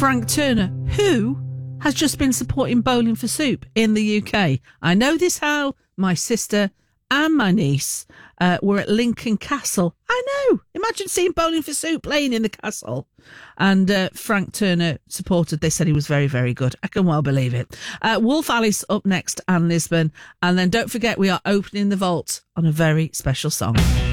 Frank Turner, who has just been supporting Bowling for Soup in the UK. I know this how my sister and my niece were at Lincoln Castle. I know. Imagine seeing Bowling for Soup playing in the castle. And Frank Turner supported. They said he was very, very good. I can well believe it. Wolf Alice up next and Lisbon. And then don't forget, we are opening the vault on a very special song.